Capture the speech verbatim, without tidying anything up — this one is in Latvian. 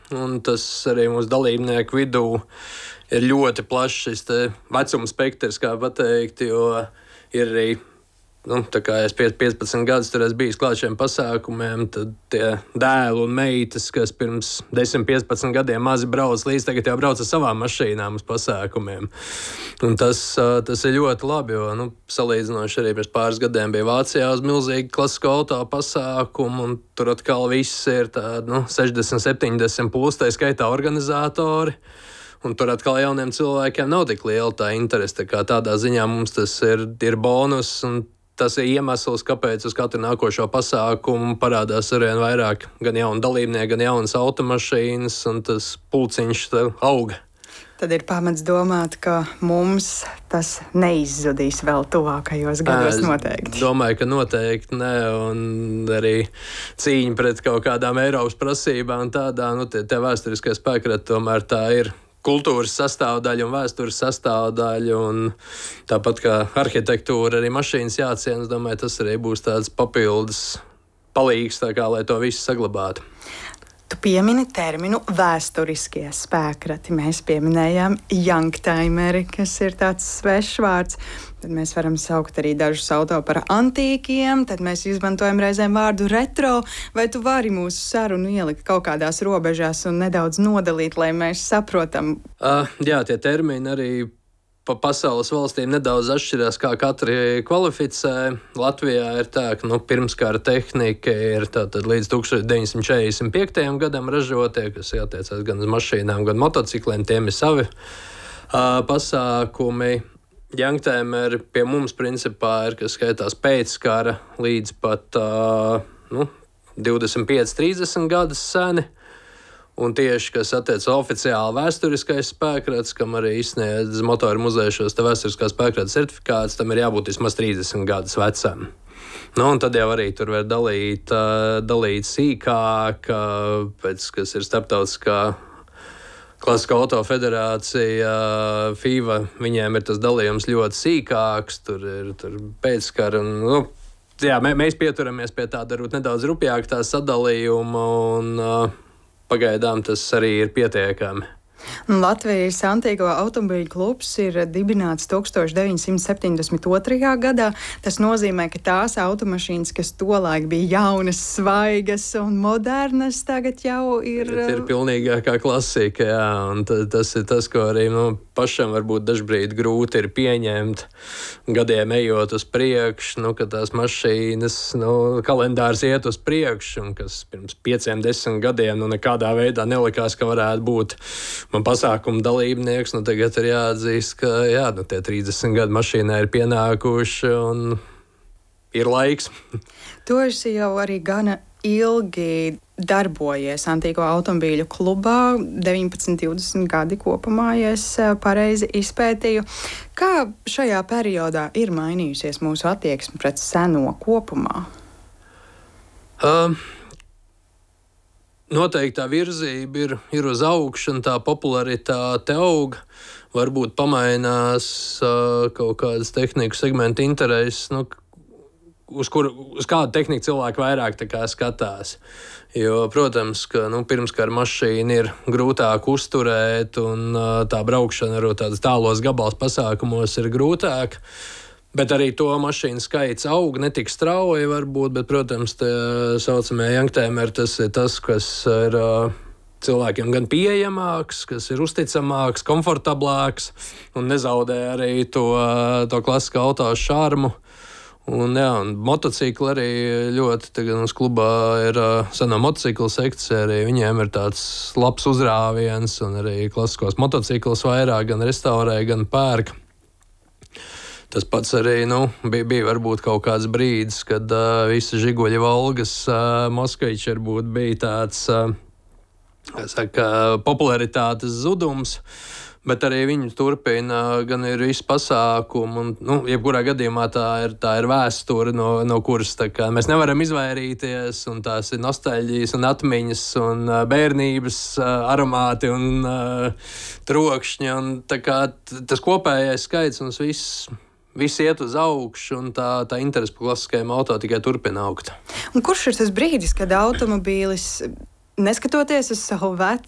un tas arī mūsu dalībnieku vidū ir ļoti plašs šis vecuma spektrs, kā pateikt, jo ir arī, nu, tā kā es piecpadsmit gadus tur esmu bijis klāt šiem pasākumiem, tad tie dēli un meitas, kas pirms desmit, piecpadsmit gadiem mazi brauc līdz, tagad jau brauc ar savām mašīnām uz pasākumiem. Un tas, tas ir ļoti labi, jo, nu, salīdzinoši arī pirms pāris gadiem bija Vācijā uz milzīgi klasisko auto pasākumu, un tur atkal viss ir tādi, nu, sešdesmit, septiņdesmit plus, tā skaitā organizatori. Un tur atkal jauniem cilvēkiem nav tik liela tā interese. Tā kā tādā ziņā mums tas ir, ir bonus, un tas ir iemesls, kāpēc uz katru nākošo pasākumu parādās arvien vairāk gan jaunu dalībnieku, gan jaunas automašīnas, un tas pulciņš auga. Tad ir pamats domāt, ka mums tas neizzudīs vēl tuvākajos gados noteikti. Es domāju, ka noteikti ne, un arī cīņa pret kaut kādām Eiropas prasībām tādā, nu, tie, tie vēsturiskie spēkrati tomēr tā ir kultūras sastāvdaļa un vēstures sastāvdaļa, un tāpat kā arhitektūra, arī mašīnas jāciena, es domāju, tas arī būs tāds papildus palīgs, tā kā, lai to visu saglabātu. Tu piemini terminu vēsturiskie spēkrati. Mēs pieminējām youngtimeri, kas ir tāds svešs vārds. Tad mēs varam saukt arī dažus auto par antīkiem, tad mēs izmantojam reizēm vārdu retro. Vai tu vari mūsu sarunu ielikt kaut kādās robežās un nedaudz nodalīt, lai mēs saprotam? Uh, jā, tie termini arī pa pasaules valstīm nedaudz atšķirās, kā katri kvalificē. Latvijā ir tā, ka, nu, pirmskara tehnika ir tātad līdz tuksneša deviņsimt četrdesmit piektajam gadam ražotie, kas attiecās gan uz mašīnām, gan motocikliem, tiem ir savi uh, pasākumi. Youngtimeri pie mums principā ir, kas skaitās pēckara līdz pat uh, nu, divdesmit pieci, trīsdesmit gadus seni. Un tieši, kas attiecas oficiāli vēsturiskais spēkrats, kam arī izsniedz motoru muzeja šos vēsturiskā spēkrata certifikātus, tam ir jābūt vismaz trīsdesmit gadus vecam. Nu, un tad jau arī tur var dalīt, uh, dalīt sīkāk, uh, pēc, kas ir starptautiskā klasiskā auto federācija, uh, F I V A, viņiem ir tas dalījums ļoti sīkāks, tur ir tur pēckara un, nu, jā, mē, mēs pieturamies pie tā darot nedaudz rupjāk tā sadalījuma, un uh, pagaidām tas arī ir pietiekami. Latvijas Antīgo automobīļu klubs ir dibināts tūkstoš deviņsimt septiņdesmit otrajā gadā. Tas nozīmē, ka tās automašīnas, kas tolaik bija jaunas, svaigas un modernas, tagad jau ir... Tas ir pilnīgākā klasika, jā, un tas ir tas, ko arī, nu, pašam varbūt dažbrīd grūti ir pieņemt, gadiem ejot uz priekšu, nu, ka tās mašīnas, nu, kalendārs iet uz priekšu, un kas pirms pieciem, desmit gadiem, nu, nekādā veidā nelikās, ka varētu būt man pasākuma dalībnieks, nu tagad ir jāatzīst, ka jā, nu tie trīsdesmit gadu mašīnā ir pienākuši un ir laiks. Tu esi jau arī gana ilgi darbojies Antīgo automobīļu klubā, deviņpadsmit, divdesmit gadi kopumā, ja es pareizi izpētīju. Kā šajā periodā ir mainījusies mūsu attieksme pret seno kopumā? Um. Noteikti tā virzība ir, ir uz augšu, un tā popularitāte aug. Varbūt pamainās uh, kaut kādas tehniku segmenta intereses, nu, uz, kur, uz kādu tehniku cilvēki vairāk tā kā skatās. Jo, protams, ka nu, pirmskara mašīna ir grūtāk uzturēt, un uh, tā braukšana arī tādos tālos gabals pasākumos ir grūtāk. Bet arī to mašīnu skaits aug, ne tik strauji varbūt, bet, protams, tā saucamie youngtimeri, tas ir tas, kas ir uh, cilvēkiem gan pieejamāks, kas ir uzticamāks, komfortablāks un nezaudē arī to, uh, to klasiskā auto šarmu. Un, jā, un motocikli arī ļoti, tagad mums klubā ir uh, senā motociklu sekcija, arī viņiem ir tāds labs uzrāviens, un arī klasiskos motociklus vairāk gan restaurē, gan pērk. Tas pats arī nu, bija, bija varbūt kaut kāds brīdis, kad uh, visi Žiguļi, Volgas, uh, Moskviči varbūt bija tāds uh, saka, popularitātes zudums, bet arī viņi turpina gan ir visi pasākumi, un nu, jebkurā gadījumā tā ir, tā ir vēsture, no, no kuras tā kā, mēs nevaram izvairīties, un tās ir nostalģijas un atmiņas un uh, bērnības uh, aromāti un uh, trokšņi, un tā kā tas kopējais skaits mums viss Viss iet uz augšu, un tā, tā interese par klasiskajiem auto tikai turpina augt. Un kurš ir tas brīdis, kad automobīlis, neskatoties uz savu